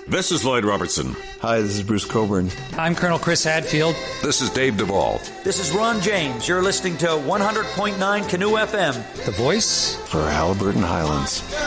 This is Lloyd Robertson. Hi, this is Bruce Coburn. I'm Colonel Chris Hadfield. This is Dave Duvall. This is Ron James. You're listening to 100.9 Canoe FM. The voice for Halliburton Highlands.